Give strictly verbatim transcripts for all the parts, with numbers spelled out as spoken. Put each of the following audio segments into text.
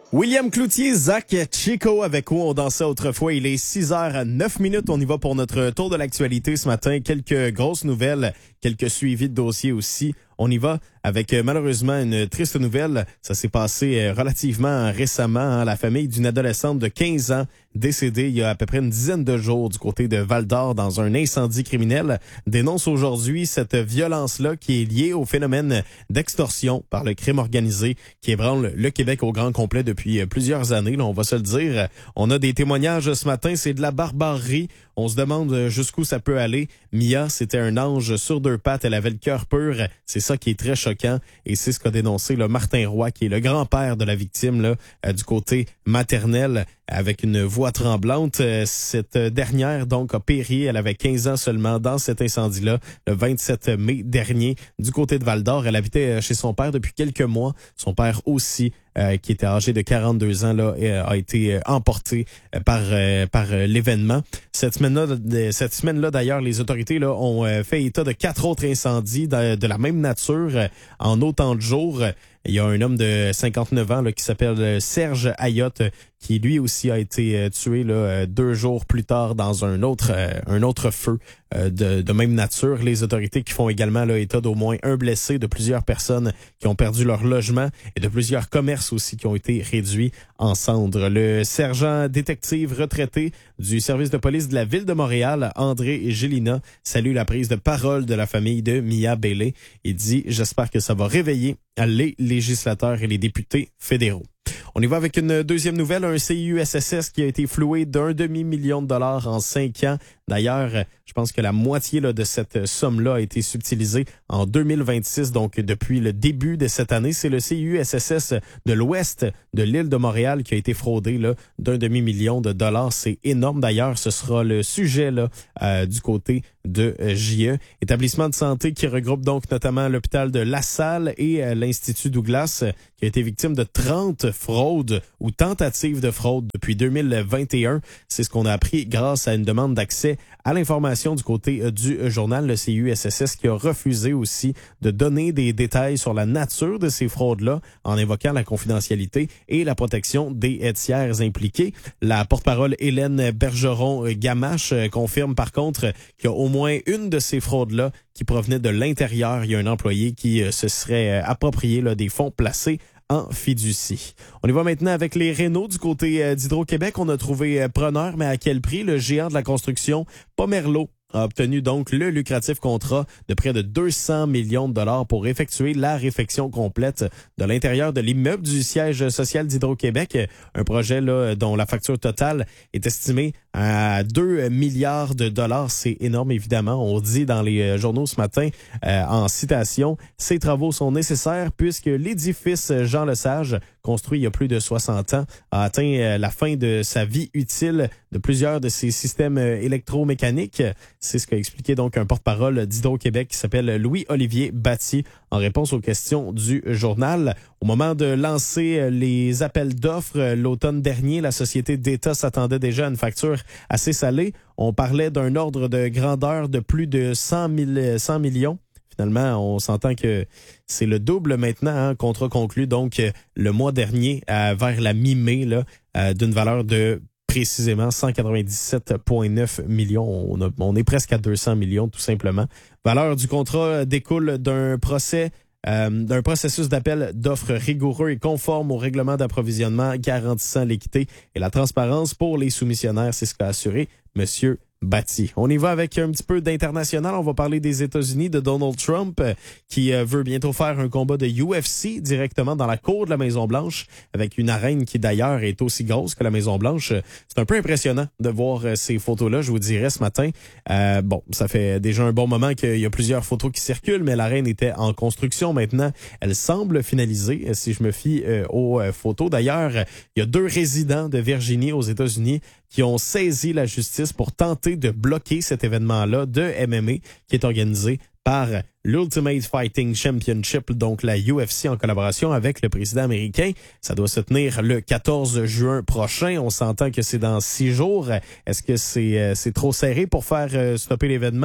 William Cloutier, Zach Chico avec où on dansait autrefois. Il est six heures neuf minutes. On y va pour notre tour de l'actualité ce matin. Quelques grosses nouvelles, quelques suivis de dossiers aussi. On y va avec malheureusement une triste nouvelle. Ça s'est passé relativement récemment. Hein. La famille d'une adolescente de quinze ans décédée il y a à peu près une dizaine de jours du côté de Val-d'Or dans un incendie criminel dénonce aujourd'hui cette violence-là qui est liée au phénomène d'extorsion par le crime organisé qui ébranle le Québec au grand complet depuis plusieurs années. Là, on va se le dire. On a des témoignages ce matin. C'est de la barbarie. On se demande jusqu'où ça peut aller. Mia, c'était un ange sur deux pattes. Elle avait le cœur pur. C'est ça qui est très choquant. Et c'est ce qu'a dénoncé le Martin Roy, qui est le grand-père de la victime là, euh, du côté maternel, avec une voix tremblante. Euh, cette dernière, donc, a péri. Elle avait quinze ans seulement dans cet incendie-là, le vingt-sept mai dernier, du côté de Val-d'Or. Elle habitait chez son père depuis quelques mois. Son père aussi, Euh, qui était âgé de quarante-deux ans, là, euh, a été euh, emporté euh, par euh, par euh, l'événement. Cette semaine-là, de, cette semaine-là, d'ailleurs, les autorités là ont euh, fait état de quatre autres incendies de, de la même nature euh, en autant de jours. Il y a un homme de cinquante-neuf ans là, qui s'appelle Serge Ayotte, qui lui aussi a été euh, tué là, euh, deux jours plus tard dans un autre euh, un autre feu euh, de, de même nature. Les autorités qui font également là, état d'au moins un blessé, de plusieurs personnes qui ont perdu leur logement et de plusieurs commerces aussi qui ont été réduits en cendres. Le sergent détective retraité du service de police de la ville de Montréal, André Gélina, salue la prise de parole de la famille de Mia Bailey. Il dit « J'espère que ça va réveiller les législateurs et les députés fédéraux ». On y va avec une deuxième nouvelle, un C I U S S S qui a été floué d'un demi-million de dollars en cinq ans. D'ailleurs, je pense que la moitié là, de cette somme-là a été subtilisée en deux mille vingt-six, donc depuis le début de cette année. C'est le C I U S S S de l'ouest de l'île de Montréal qui a été fraudé là, d'un demi-million de dollars. C'est énorme. D'ailleurs, ce sera le sujet là, euh, du côté de euh, J E. Établissement de santé qui regroupe donc notamment l'hôpital de La Salle et euh, l'Institut Douglas euh, qui a été victime de trente fraudes ou tentatives de fraude depuis deux mille vingt et un. C'est ce qu'on a appris grâce à une demande d'accès à l'information du côté euh, du euh, journal, le C I U S S S, qui a refusé aussi de donner des détails sur la nature de ces fraudes-là en évoquant la confidentialité et la protection des euh, tiers impliqués. La porte-parole Hélène Bergeron-Gamache euh, confirme par contre qu'il y a au moins une de ces fraudes-là qui provenait de l'intérieur. Il y a un employé qui euh, se serait euh, approprié là, des fonds placés en fiducie. On y va maintenant avec les rénaux du côté euh, d'Hydro-Québec. On a trouvé euh, preneur, mais à quel prix? Le géant de la construction, Pomerleau, a obtenu donc le lucratif contrat de près de deux cents millions de dollars pour effectuer la réfection complète de l'intérieur de l'immeuble du siège social d'Hydro-Québec. Un projet là dont la facture totale est estimée à deux milliards de dollars. C'est énorme, évidemment. On dit dans les journaux ce matin, euh, en citation, ces travaux sont nécessaires puisque l'édifice Jean Lesage, construit il y a plus de soixante ans, a atteint la fin de sa vie utile de plusieurs de ses systèmes électromécaniques. C'est ce qu'a expliqué donc un porte-parole d'Hydro-Québec qui s'appelle Louis-Olivier Batty en réponse aux questions du journal. Au moment de lancer les appels d'offres l'automne dernier, la société d'État s'attendait déjà à une facture assez salée. On parlait d'un ordre de grandeur de plus de cent mille, cent millions. Finalement, on s'entend que c'est le double maintenant, hein, contrat conclu donc le mois dernier à, vers la mi-mai là, euh, d'une valeur de précisément cent quatre-vingt-dix-sept virgule neuf millions. On, a, on est presque à deux cents millions tout simplement. Valeur du contrat découle d'un procès Euh, d'un processus d'appel d'offres rigoureux et conforme au règlement d'approvisionnement garantissant l'équité et la transparence pour les soumissionnaires. C'est ce qu'a assuré Monsieur Batty. On y va avec un petit peu d'international. On va parler des États-Unis, de Donald Trump, euh, qui euh, veut bientôt faire un combat de U F C directement dans la cour de la Maison-Blanche, avec une arène qui d'ailleurs est aussi grosse que la Maison-Blanche. C'est un peu impressionnant de voir euh, ces photos-là, je vous dirais, ce matin. Euh, bon, ça fait déjà un bon moment qu'il y a plusieurs photos qui circulent, mais l'arène était en construction. Maintenant, elle semble finalisée, si je me fie euh, aux euh, photos. D'ailleurs, il y a deux résidents de Virginie aux États-Unis qui ont saisi la justice pour tenter de bloquer cet événement-là de M M A qui est organisé par l'Ultimate Fighting Championship, donc la U F C en collaboration avec le président américain. Ça doit se tenir le quatorze juin prochain. On s'entend que c'est dans six jours. Est-ce que c'est, euh, c'est trop serré pour faire euh, stopper l'événement?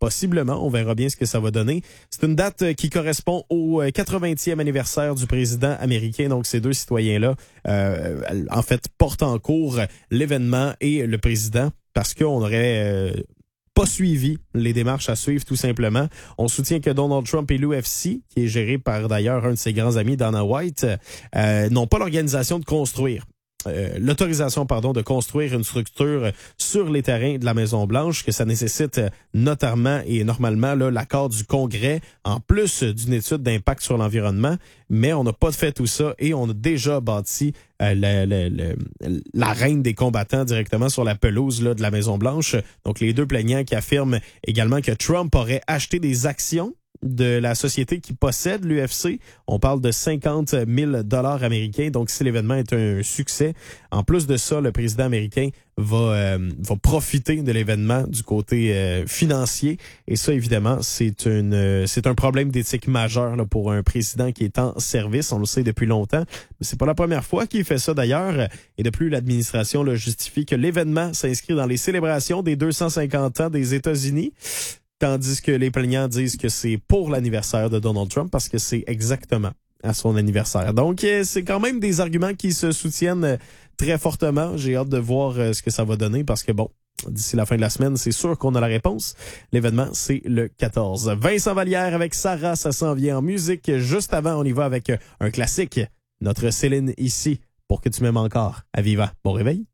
Possiblement, on verra bien ce que ça va donner. C'est une date qui correspond au quatre-vingtième anniversaire du président américain. Donc, ces deux citoyens-là, euh, en fait, portent en cours l'événement et le président parce qu'on aurait euh, pas suivi les démarches à suivre, tout simplement. On soutient que Donald Trump et l'U F C, qui est géré par d'ailleurs un de ses grands amis, Dana White, euh, n'ont pas l'organisation de construire. Euh, l'autorisation pardon de construire une structure sur les terrains de la Maison-Blanche, que ça nécessite notamment et normalement là, l'accord du Congrès, en plus d'une étude d'impact sur l'environnement, mais on n'a pas fait tout ça et on a déjà bâti euh, le, le, le, l'arène des combattants directement sur la pelouse là, de la Maison-Blanche. Donc les deux plaignants qui affirment également que Trump aurait acheté des actions de la société qui possède l'U F C. On parle de cinquante mille dollars américains. Donc, si l'événement est un succès, en plus de ça, le président américain va euh, va profiter de l'événement du côté euh, financier. Et ça, évidemment, c'est une euh, c'est un problème d'éthique majeur là, pour un président qui est en service. On le sait depuis longtemps. Mais c'est pas la première fois qu'il fait ça d'ailleurs. Et de plus, l'administration là, justifie que l'événement s'inscrit dans les célébrations des deux cent cinquante ans des États-Unis. Tandis que les plaignants disent que c'est pour l'anniversaire de Donald Trump parce que c'est exactement à son anniversaire. Donc, c'est quand même des arguments qui se soutiennent très fortement. J'ai hâte de voir ce que ça va donner parce que, bon, d'ici la fin de la semaine, c'est sûr qu'on a la réponse. L'événement, c'est le quatorze. Vincent Vallière avec Sarah, ça s'en vient en musique. Juste avant, on y va avec un classique. Notre Céline ici, pour que tu m'aimes encore. À Viva. Bon réveil.